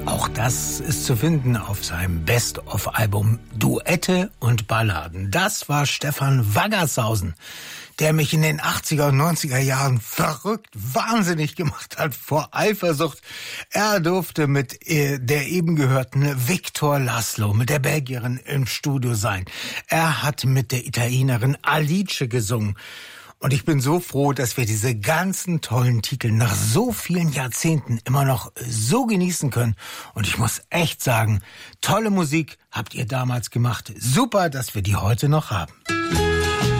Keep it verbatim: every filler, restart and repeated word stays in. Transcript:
Auch das ist zu finden auf seinem Best-of-Album Duette und Balladen. Das war Stefan Waggershausen, der mich in den achtziger und neunziger Jahren verrückt, wahnsinnig gemacht hat vor Eifersucht. Er durfte mit äh, der eben gehörten Victor Laszlo, mit der Belgierin im Studio sein. Er hat mit der Italienerin Alice gesungen. Und ich bin so froh, dass wir diese ganzen tollen Titel nach so vielen Jahrzehnten immer noch so genießen können. Und ich muss echt sagen, tolle Musik habt ihr damals gemacht. Super, dass wir die heute noch haben.